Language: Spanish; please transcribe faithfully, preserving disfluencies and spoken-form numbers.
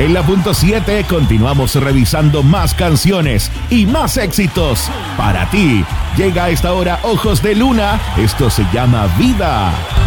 En la punto siete continuamos revisando más canciones y más éxitos. Para ti, llega a esta hora Ojos de Luna. Esto se llama Vida.